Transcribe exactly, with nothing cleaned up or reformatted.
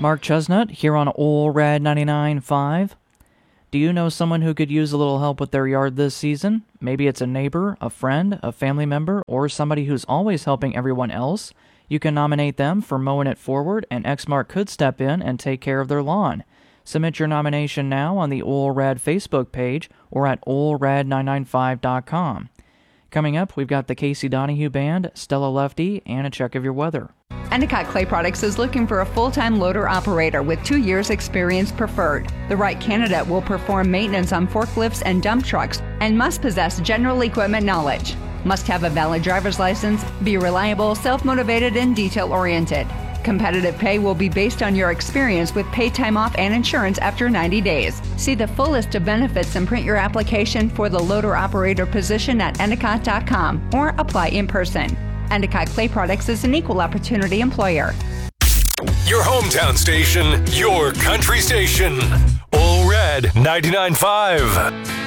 Mark Chestnut here on Ole Rad ninety-nine point five. Do you know someone who could use a little help with their yard this season? Maybe it's a neighbor, a friend, a family member, or somebody who's always helping everyone else. You can nominate them for mowing it forward, and Exmark could step in and take care of their lawn. Submit your nomination now on the Ole Rad Facebook page or at ole rad nine nine five dot com. Coming up, we've got the Casey Donahue Band, Stella Lefty, and a check of your weather. Endicott Clay Products is looking for a full-time loader operator with two years experience preferred. The right candidate will perform maintenance on forklifts and dump trucks and must possess general equipment knowledge. Must have a valid driver's license, be reliable, self-motivated, and detail-oriented. Competitive pay will be based on your experience with paid time off and insurance after ninety days. See the full list of benefits and print your application for the loader operator position at endicott dot com or apply in person. Endicott Clay Products is an equal opportunity employer. Your hometown station, your country station. Ole Red ninety-nine point five.